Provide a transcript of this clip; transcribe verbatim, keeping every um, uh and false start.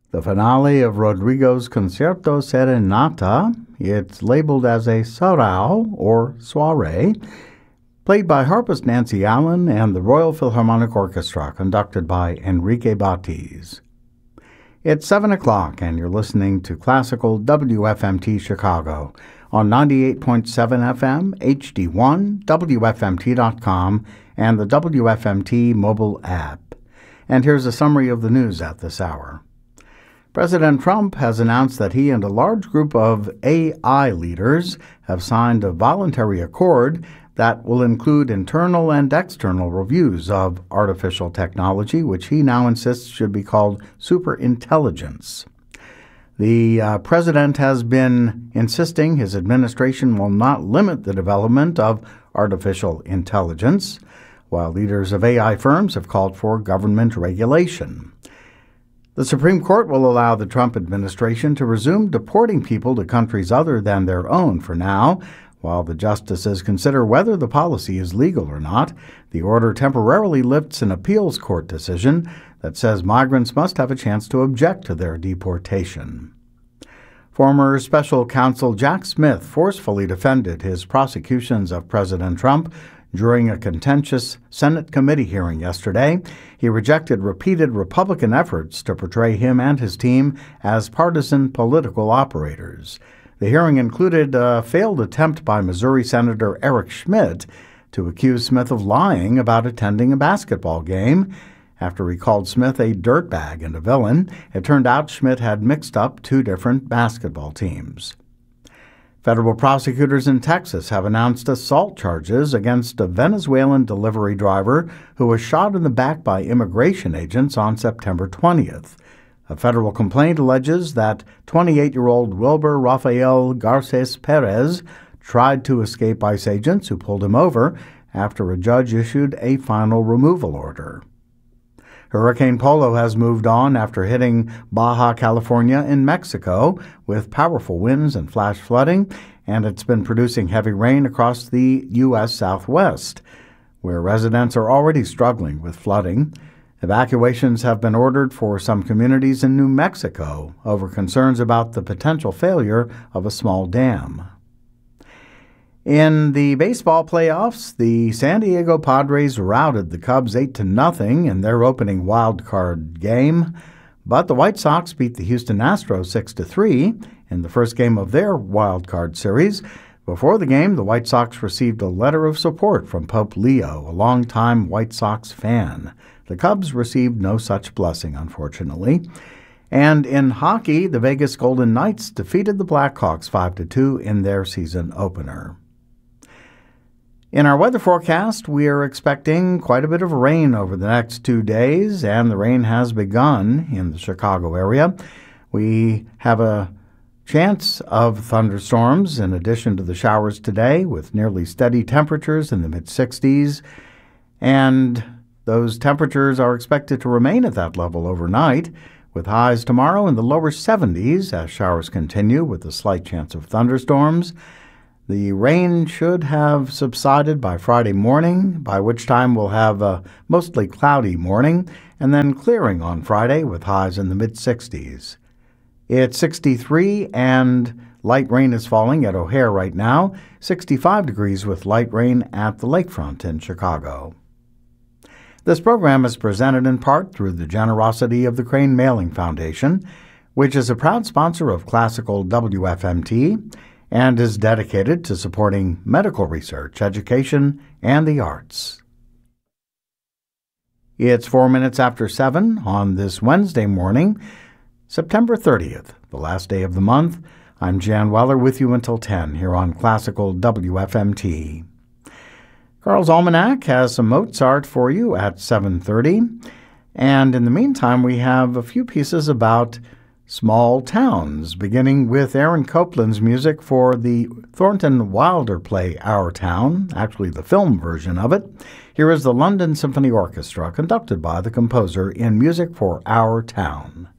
The finale of Rodrigo's Concerto Serenata, it's labeled as a sarau, or soiree, played by harpist Nancy Allen and the Royal Philharmonic Orchestra, conducted by Enrique Batiz. It's seven o'clock, and you're listening to Classical W F M T Chicago on ninety-eight point seven F M, H D one, W F M T dot com, and the W F M T mobile app. And here's a summary of the news at this hour. President Trump has announced that he and a large group of A I leaders have signed a voluntary accord that will include internal and external reviews of artificial technology, which he now insists should be called superintelligence. The uh, president has been insisting his administration will not limit the development of artificial intelligence, while leaders of A I firms have called for government regulation. The Supreme Court will allow the Trump administration to resume deporting people to countries other than their own for now, while the justices consider whether the policy is legal or not. The order temporarily lifts an appeals court decision that says migrants must have a chance to object to their deportation. Former special counsel Jack Smith forcefully defended his prosecutions of President Trump during a contentious Senate committee hearing yesterday. He rejected repeated Republican efforts to portray him and his team as partisan political operators. The hearing included a failed attempt by Missouri Senator Eric Schmidt to accuse Smith of lying about attending a basketball game. After he called Smith a dirtbag and a villain, it turned out Schmidt had mixed up two different basketball teams. Federal prosecutors in Texas have announced assault charges against a Venezuelan delivery driver who was shot in the back by immigration agents on September twentieth. A federal complaint alleges that twenty-eight-year-old Wilber Rafael Garces Perez tried to escape ICE agents who pulled him over after a judge issued a final removal order. Hurricane Polo has moved on after hitting Baja California in Mexico with powerful winds and flash flooding, and it's been producing heavy rain across the U S Southwest, where residents are already struggling with flooding. Evacuations have been ordered for some communities in New Mexico over concerns about the potential failure of a small dam. In the baseball playoffs, the San Diego Padres routed the Cubs eight to nothing in their opening wild card game, but the White Sox beat the Houston Astros six to three in the first game of their wild card series. Before the game, the White Sox received a letter of support from Pope Leo, a longtime White Sox fan. The Cubs received no such blessing, unfortunately. And in hockey, the Vegas Golden Knights defeated the Blackhawks five to two in their season opener. In our weather forecast, we are expecting quite a bit of rain over the next two days, and the rain has begun in the Chicago area. We have a chance of thunderstorms in addition to the showers today, with nearly steady temperatures in the mid sixties, and those temperatures are expected to remain at that level overnight, with highs tomorrow in the lower seventies as showers continue with a slight chance of thunderstorms. The rain should have subsided by Friday morning, by which time we'll have a mostly cloudy morning, and then clearing on Friday with highs in the mid sixties. It's sixty-three, and light rain is falling at O'Hare right now, sixty-five degrees with light rain at the lakefront in Chicago. This program is presented in part through the generosity of the Crane Mailing Foundation, which is a proud sponsor of Classical W F M T, and is dedicated to supporting medical research, education, and the arts. It's four minutes after seven on this Wednesday morning, September thirtieth, the last day of the month. I'm Jan Weller with you until ten here on Classical W F M T. Carl's Almanac has some Mozart for you at seven thirty, and in the meantime we have a few pieces about small towns, beginning with Aaron Copland's music for the Thornton Wilder play Our Town, actually the film version of it. Here is the London Symphony Orchestra, conducted by the composer in Music for Our Town.